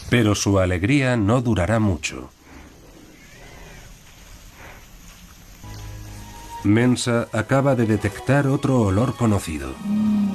Pero su alegría no durará mucho. Mensa acaba de detectar otro olor conocido.